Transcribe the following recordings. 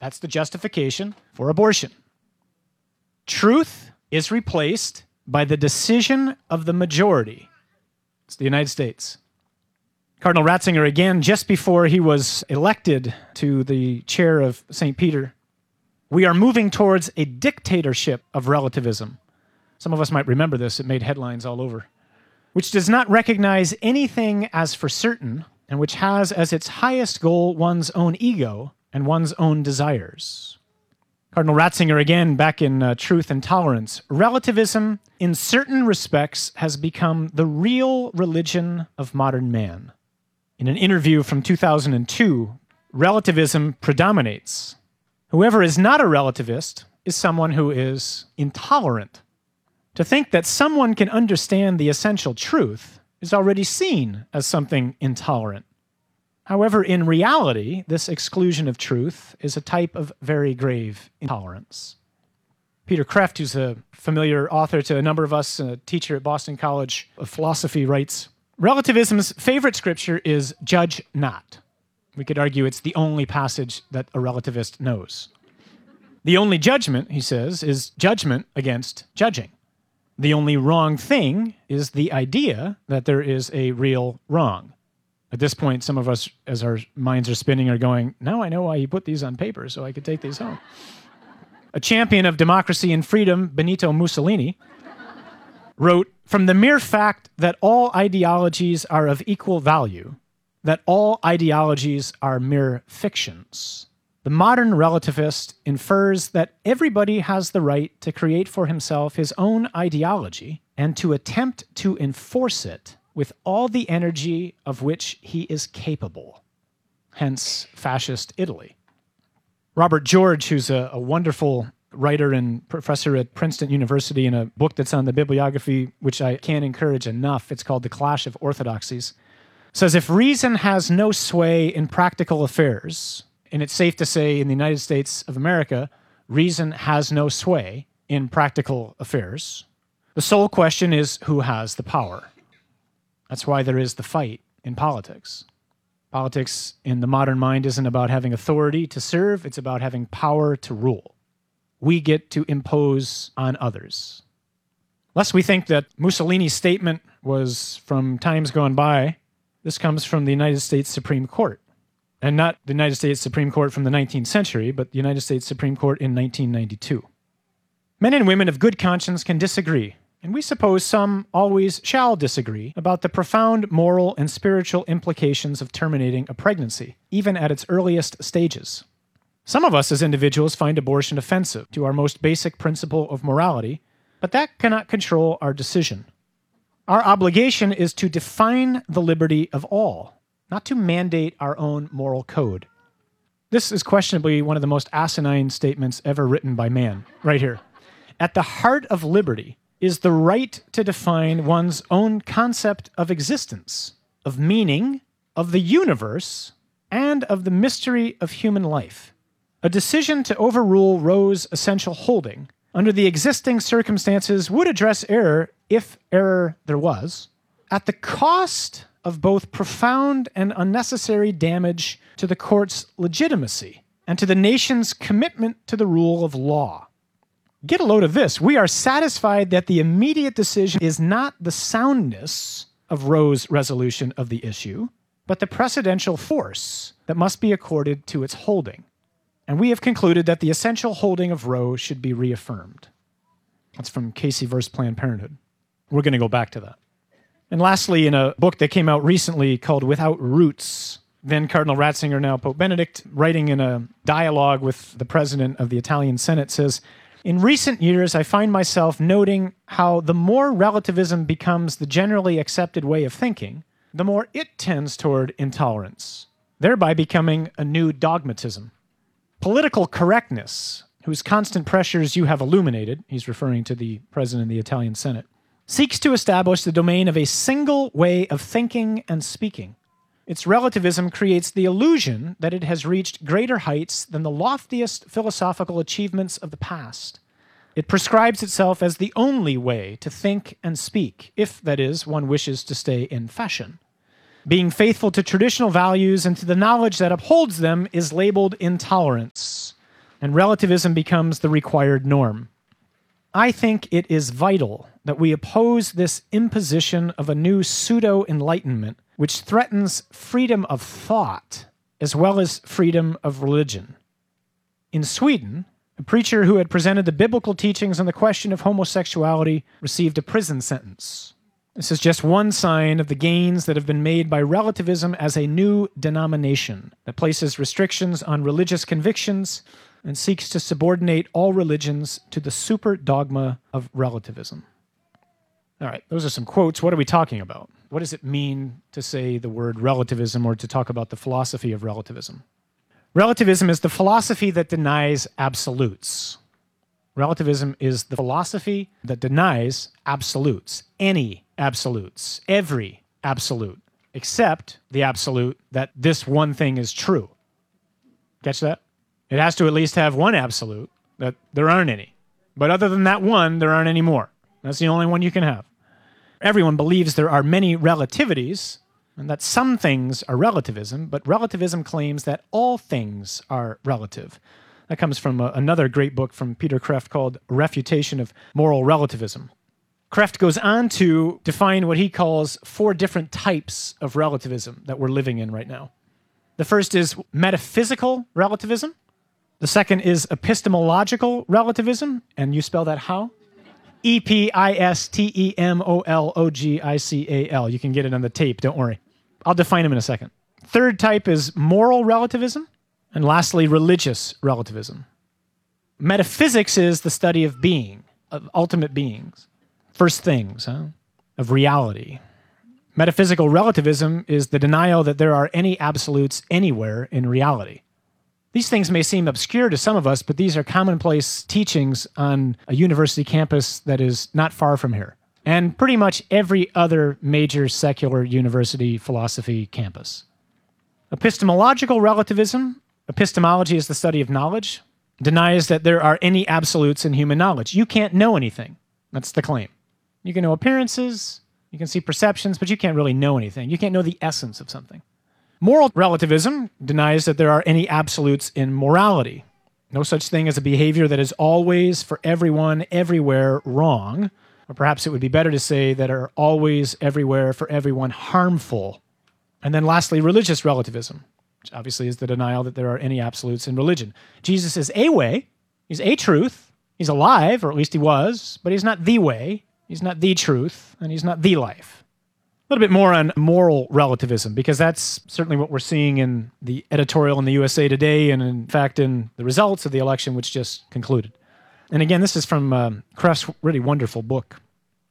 That's the justification for abortion. Truth is replaced by the decision of the majority. It's the United States. Cardinal Ratzinger, again, just before he was elected to the chair of St. Peter, we are moving towards a dictatorship of relativism. Some of us might remember this. It made headlines all over. Which does not recognize anything as for certain, and which has as its highest goal one's own ego and one's own desires. Cardinal Ratzinger, again, back in Truth and Tolerance, relativism, in certain respects, has become the real religion of modern man. In an interview from 2002, relativism predominates. Whoever is not a relativist is someone who is intolerant. To think that someone can understand the essential truth is already seen as something intolerant. However, in reality, this exclusion of truth is a type of very grave intolerance. Peter Kreeft, who's a familiar author to a number of us, a teacher at Boston College of Philosophy, writes, relativism's favorite scripture is judge not. We could argue it's the only passage that a relativist knows. The only judgment, he says, is judgment against judging. The only wrong thing is the idea that there is a real wrong. At this point, some of us, as our minds are spinning, are going, now I know why you put these on paper so I could take these home. A champion of democracy and freedom, Benito Mussolini, wrote, from the mere fact that all ideologies are of equal value, that all ideologies are mere fictions, the modern relativist infers that everybody has the right to create for himself his own ideology and to attempt to enforce it with all the energy of which he is capable. Hence, fascist Italy. Robert George, who's a wonderful writer and professor at Princeton University, in a book that's on the bibliography, which I can't encourage enough, it's called The Clash of Orthodoxies, says if reason has no sway in practical affairs, and it's safe to say in the United States of America, reason has no sway in practical affairs, the sole question is who has the power. That's why there is the fight in politics. Politics in the modern mind isn't about having authority to serve, it's about having power to rule. We get to impose on others. Lest we think that Mussolini's statement was from times gone by, this comes from the United States Supreme Court. And not the United States Supreme Court from the 19th century, but the United States Supreme Court in 1992. Men and women of good conscience can disagree, and we suppose some always shall disagree about the profound moral and spiritual implications of terminating a pregnancy, even at its earliest stages. Some of us as individuals find abortion offensive to our most basic principle of morality, but that cannot control our decision. Our obligation is to define the liberty of all, not to mandate our own moral code. This is questionably one of the most asinine statements ever written by man, right here. At the heart of liberty is the right to define one's own concept of existence, of meaning, of the universe, and of the mystery of human life. A decision to overrule Roe's essential holding under the existing circumstances would address error, if error there was, at the cost of both profound and unnecessary damage to the court's legitimacy and to the nation's commitment to the rule of law. Get a load of this. We are satisfied that the immediate decision is not the soundness of Roe's resolution of the issue, but the precedential force that must be accorded to its holding. And we have concluded that the essential holding of Roe should be reaffirmed. That's from Casey v. Planned Parenthood. We're going to go back to that. And lastly, in a book that came out recently called Without Roots, then Cardinal Ratzinger, now Pope Benedict, writing in a dialogue with the president of the Italian Senate, says, in recent years, I find myself noting how the more relativism becomes the generally accepted way of thinking, the more it tends toward intolerance, thereby becoming a new dogmatism. Political correctness, whose constant pressures you have illuminated, he's referring to the president of the Italian Senate, seeks to establish the domain of a single way of thinking and speaking. Its relativism creates the illusion that it has reached greater heights than the loftiest philosophical achievements of the past. It prescribes itself as the only way to think and speak, if, that is, one wishes to stay in fashion. Being faithful to traditional values and to the knowledge that upholds them is labeled intolerance. and relativism becomes the required norm. I think it is vital that we oppose this imposition of a new pseudo-enlightenment which threatens freedom of thought as well as freedom of religion. In Sweden, a preacher who had presented the biblical teachings on the question of homosexuality received a prison sentence. This is just one sign of the gains that have been made by relativism as a new denomination that places restrictions on religious convictions and seeks to subordinate all religions to the super dogma of relativism. All right, those are some quotes. What are we talking about? What does it mean to say the word relativism or to talk about the philosophy of relativism? Relativism is the philosophy that denies absolutes. Relativism is the philosophy that denies absolutes, any absolutes, every absolute, except the absolute that this one thing is true. Catch that? It has to at least have one absolute, that there aren't any. But other than that one, there aren't any more. That's the only one you can have. Everyone believes there are many relativities, and that some things are relativism, but relativism claims that all things are relative. That comes from another great book from Peter Kreeft called Refutation of Moral Relativism. Kreeft goes on to define what he calls 4 different types of relativism that we're living in right now. The first is metaphysical relativism. The second is epistemological relativism, and you spell that how? epistemological. You can get it on the tape, don't worry. I'll define them in a second. Third type is moral relativism, and lastly, religious relativism. Metaphysics is the study of being, of ultimate beings, first things, of reality. Metaphysical relativism is the denial that there are any absolutes anywhere in reality. These things may seem obscure to some of us, but these are commonplace teachings on a university campus that is not far from here, and pretty much every other major secular university philosophy campus. Epistemological relativism, epistemology is the study of knowledge, denies that there are any absolutes in human knowledge. You can't know anything. That's the claim. You can know appearances, you can see perceptions, but you can't really know anything. You can't know the essence of something. Moral relativism denies that there are any absolutes in morality. No such thing as a behavior that is always, for everyone, everywhere, wrong. Or perhaps it would be better to say that are always, everywhere, for everyone, harmful. And then lastly, religious relativism, which obviously is the denial that there are any absolutes in religion. Jesus is a way, he's a truth, he's alive, or at least he was, but he's not the way, he's not the truth, and he's not the life. A little bit more on moral relativism, because that's certainly what we're seeing in the editorial in the USA Today, and in fact in the results of the election which just concluded. And again, this is from Kreeft's really wonderful book.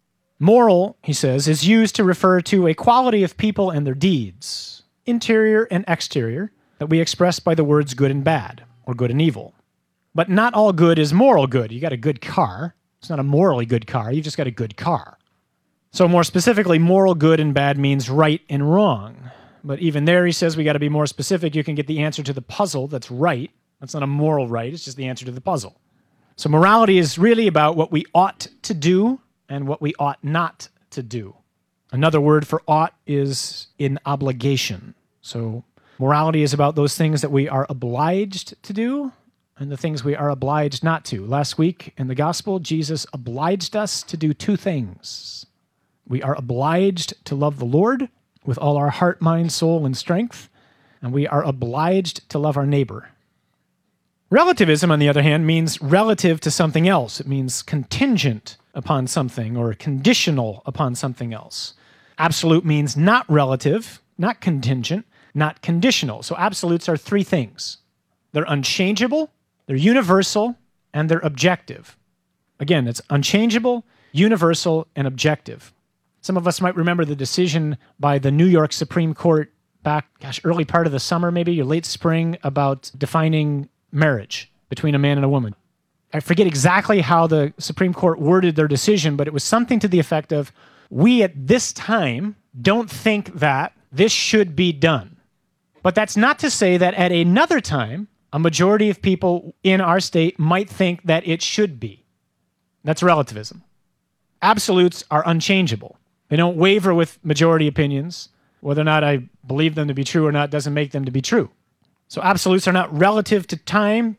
Moral, he says, is used to refer to a quality of people and their deeds, interior and exterior, that we express by the words good and bad, or good and evil. But not all good is moral good. You got a good car. It's not a morally good car. You've just got a good car. So more specifically, moral good and bad means right and wrong. But even there, he says we got to be more specific. You can get the answer to the puzzle that's right. That's not a moral right. It's just the answer to the puzzle. So morality is really about what we ought to do and what we ought not to do. Another word for ought is in obligation. So morality is about those things that we are obliged to do and the things we are obliged not to. Last week in the gospel, Jesus obliged us to do 2 things. We are obliged to love the Lord with all our heart, mind, soul, and strength, and we are obliged to love our neighbor. Relativism, on the other hand, means relative to something else. It means contingent upon something or conditional upon something else. Absolute means not relative, not contingent, not conditional. So absolutes are 3 things. They're unchangeable, they're universal, and they're objective. Again, it's unchangeable, universal, and objective. Some of us might remember the decision by the New York Supreme Court back, early part of the summer maybe, or late spring, about defining marriage between a man and a woman. I forget exactly how the Supreme Court worded their decision, but it was something to the effect of, we at this time don't think that this should be done. But that's not to say that at another time, a majority of people in our state might think that it should be. That's relativism. Absolutes are unchangeable. They don't waver with majority opinions. Whether or not I believe them to be true or not doesn't make them to be true. So absolutes are not relative to time,